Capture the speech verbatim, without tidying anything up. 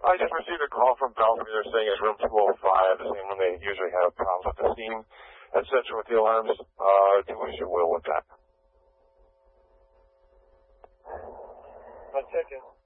I just received a call from Balcony. They're saying it's room two oh five, the same one they usually have problems with the steam, et cetera with the alarms. Uh, do what you will with that. One second.